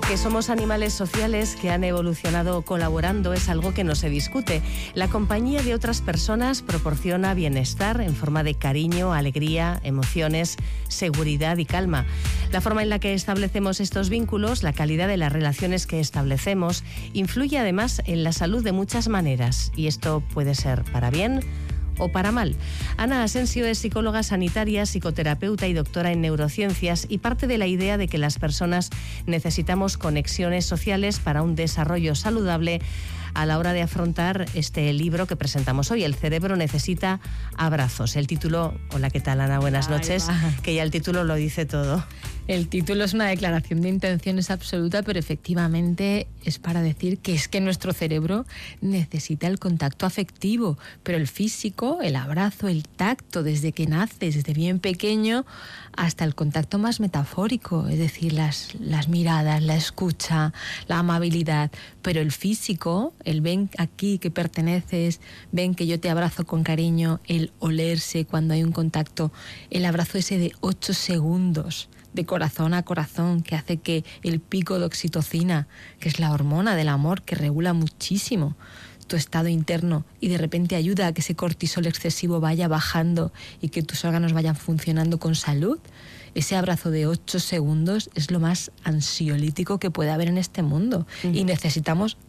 Que somos animales sociales que han evolucionado colaborando es algo que no se discute. La compañía de otras personas proporciona bienestar en forma de cariño, alegría, emociones, seguridad y calma. La forma en la que establecemos estos vínculos, la calidad de las relaciones que establecemos, influye además en la salud de muchas maneras. Y esto puede ser para bien o para mal. Ana Asensio es psicóloga sanitaria, psicoterapeuta y doctora en neurociencias y parte de la idea de que las personas necesitamos conexiones sociales para un desarrollo saludable a la hora de afrontar este libro que presentamos hoy, El cerebro necesita abrazos. El título, hola, ¿qué tal, Ana? Buenas noches, que ya el título lo dice todo. El título es una declaración de intenciones absoluta, pero efectivamente es para decir que es que nuestro cerebro necesita el contacto afectivo, pero el físico, el abrazo, el tacto, desde que naces, desde bien pequeño, hasta el contacto más metafórico, es decir, las miradas, la escucha, la amabilidad, pero el físico, el ven aquí que perteneces, ven que yo te abrazo con cariño, el olerse cuando hay un contacto, el abrazo ese de 8 segundos, de corazón a corazón, que hace que el pico de oxitocina, que es la hormona del amor, que regula muchísimo tu estado interno y de repente ayuda a que ese cortisol excesivo vaya bajando y que tus órganos vayan funcionando con salud, ese abrazo de 8 segundos es lo más ansiolítico que puede haber en este mundo. Y necesitamos,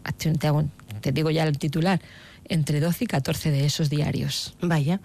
te digo ya el titular, entre 12 y 14 de esos diarios. Vaya.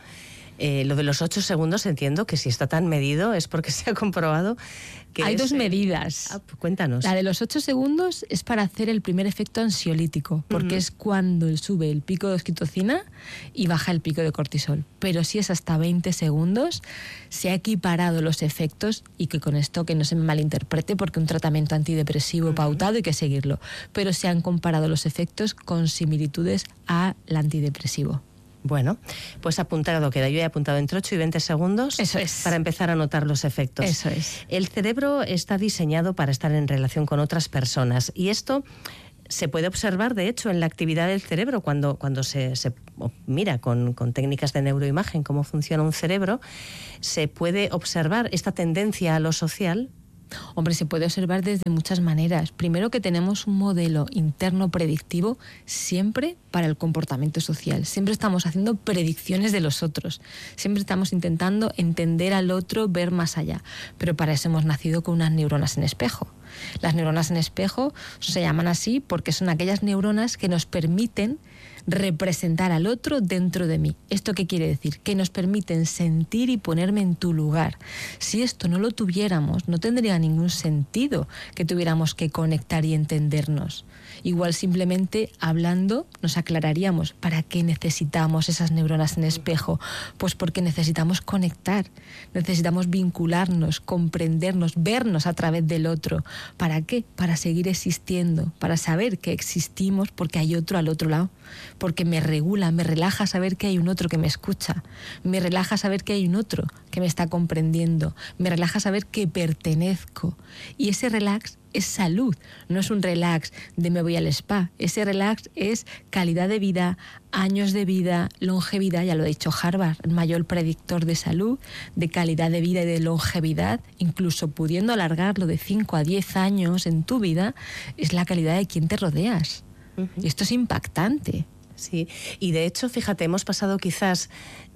Lo de los 8 segundos entiendo que si está tan medido es porque se ha comprobado que hay dos medidas. Cuéntanos. La de los 8 segundos es para hacer el primer efecto ansiolítico, porque es cuando sube el pico de oxitocina y baja el pico de cortisol. Pero si es hasta 20 segundos, se ha equiparado los efectos, y que con esto que no se me malinterprete, porque un tratamiento antidepresivo pautado hay que seguirlo, pero se han comparado los efectos con similitudes al antidepresivo. Bueno, pues apuntado queda. Yo he apuntado entre 8 y 20 segundos. Eso es. Para empezar a notar los efectos. Eso es. El cerebro está diseñado para estar en relación con otras personas y esto se puede observar, de hecho, en la actividad del cerebro cuando se mira con técnicas de neuroimagen cómo funciona un cerebro. Se puede observar esta tendencia a lo social. Hombre, se puede observar desde muchas maneras. Primero, que tenemos un modelo interno predictivo siempre para el comportamiento social. Siempre estamos haciendo predicciones de los otros. Siempre estamos intentando entender al otro, ver más allá. Pero para eso hemos nacido con unas neuronas en espejo. Las neuronas en espejo se llaman así porque son aquellas neuronas que nos permiten representar al otro dentro de mí. ¿Esto qué quiere decir? Que nos permiten sentir y ponerme en tu lugar. Si esto no lo tuviéramos, no tendría ningún sentido que tuviéramos que conectar y entendernos. Igual simplemente hablando nos aclararíamos para qué necesitamos esas neuronas en espejo. Pues porque necesitamos conectar, necesitamos vincularnos, comprendernos, vernos a través del otro. ¿Para qué? Para seguir existiendo, para saber que existimos porque hay otro al otro lado. Porque me regula, me relaja saber que hay un otro que me escucha, me relaja saber que hay un otro que me está comprendiendo, me relaja saber que pertenezco. Y ese relax es salud, no es un relax de me voy al spa. Ese relax es calidad de vida, años de vida, longevidad, ya lo ha dicho Harvard, el mayor predictor de salud, de calidad de vida y de longevidad, incluso pudiendo alargarlo de 5 a 10 años en tu vida, es la calidad de quien te rodeas. Y esto es impactante. Sí, y de hecho, fíjate, hemos pasado quizás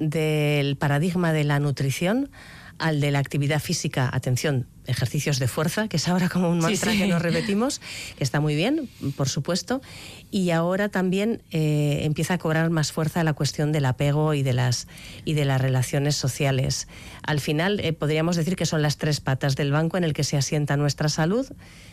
del paradigma de la nutrición al de la actividad física. Atención, ejercicios de fuerza, que es ahora como un mantra que nos repetimos, que está muy bien, por supuesto, y ahora también empieza a cobrar más fuerza la cuestión del apego y de las relaciones sociales. Al final podríamos decir que son las 3 patas del banco en el que se asienta nuestra salud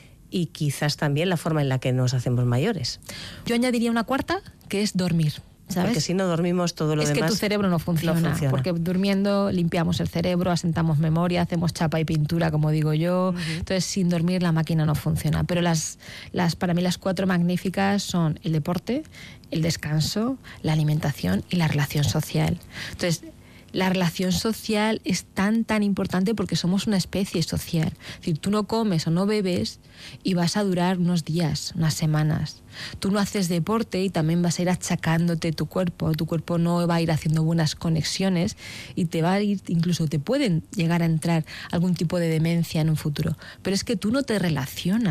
y quizás también la forma en la que nos hacemos mayores. Yo añadiría una cuarta, que es dormir. ¿Sabes? Porque si no dormimos, todo lo demás... Es que tu cerebro no funciona, porque durmiendo limpiamos el cerebro, asentamos memoria, hacemos chapa y pintura, como digo yo. Entonces, sin dormir la máquina no funciona. Pero para mí las 4 magníficas son el deporte, el descanso, la alimentación y la relación social. Entonces, la relación social es tan importante porque somos una especie social. Es decir, tú no comes o no bebes y vas a durar unos días, unas semanas. Tú no haces deporte y también vas a ir achacándote tu cuerpo no va a ir haciendo buenas conexiones y te va a ir, incluso te pueden llegar a entrar algún tipo de demencia en un futuro. Pero es que tú no te relacionas,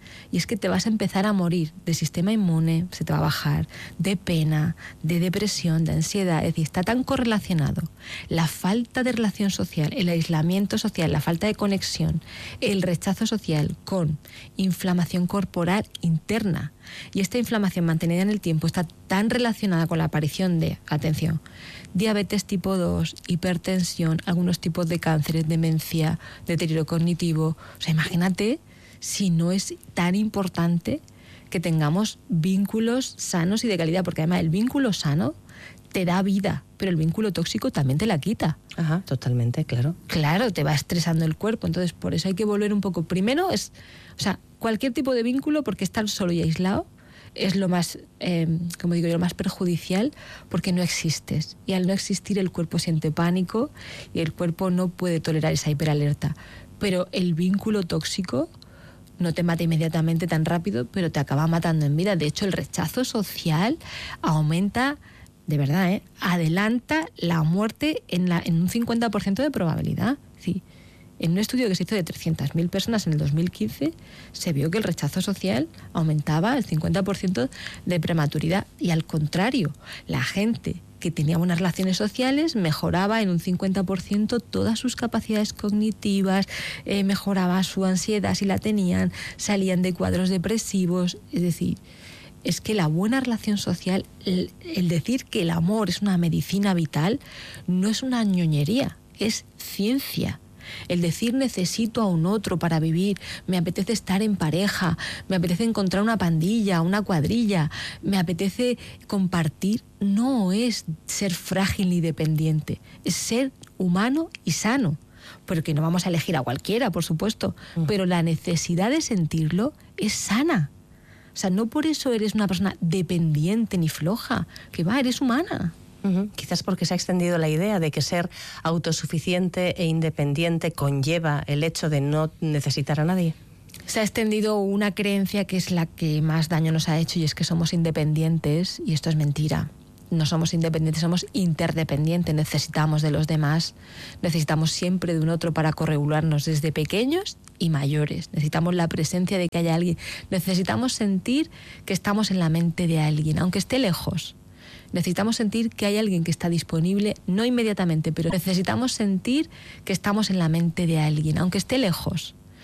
Y es que te vas a empezar a morir de sistema inmune, se te va a bajar, de pena, de depresión, de ansiedad. Es decir, está tan correlacionado la falta de relación social, el aislamiento social, la falta de conexión, el rechazo social con inflamación corporal interna. Y esta inflamación mantenida en el tiempo está tan relacionada con la aparición de, atención, diabetes tipo 2, hipertensión, algunos tipos de cánceres, demencia, deterioro cognitivo. O sea, imagínate si no es tan importante que tengamos vínculos sanos y de calidad, porque además el vínculo sano te da vida, pero el vínculo tóxico también te la quita. Ajá, totalmente, claro. Claro, te va estresando el cuerpo, entonces por eso hay que volver un poco. Primero es, o sea, cualquier tipo de vínculo, porque estar solo y aislado es lo más, como digo yo, lo más perjudicial, porque no existes. Y al no existir el cuerpo siente pánico y el cuerpo no puede tolerar esa hiperalerta. Pero el vínculo tóxico no te mata inmediatamente tan rápido, pero te acaba matando en vida. De hecho, el rechazo social aumenta, de verdad, adelanta la muerte en un 50% de probabilidad. Sí. En un estudio que se hizo de 300.000 personas en el 2015, se vio que el rechazo social aumentaba el 50% de prematuridad. Y al contrario, la gente que tenía buenas relaciones sociales mejoraba en un 50% todas sus capacidades cognitivas, mejoraba su ansiedad si la tenían, salían de cuadros depresivos. Es decir, es que la buena relación social, el decir que el amor es una medicina vital, no es una ñoñería, es ciencia. El decir necesito a un otro para vivir, me apetece estar en pareja, me apetece encontrar una pandilla, una cuadrilla, me apetece compartir, no es ser frágil ni dependiente, es ser humano y sano. Porque no vamos a elegir a cualquiera, por supuesto, pero la necesidad de sentirlo es sana. O sea, no por eso eres una persona dependiente ni floja, que va, eres humana. Quizás porque se ha extendido la idea de que ser autosuficiente e independiente conlleva el hecho de no necesitar a nadie. Se ha extendido una creencia que es la que más daño nos ha hecho, y es que somos independientes, y esto es mentira. No somos independientes, somos interdependientes, necesitamos de los demás, necesitamos siempre de un otro para corregularnos desde pequeños y mayores. Necesitamos la presencia de que haya alguien, necesitamos sentir que estamos en la mente de alguien, aunque esté lejos. Necesitamos sentir que hay alguien que está disponible, no inmediatamente, pero necesitamos sentir que estamos en la mente de alguien, aunque esté lejos.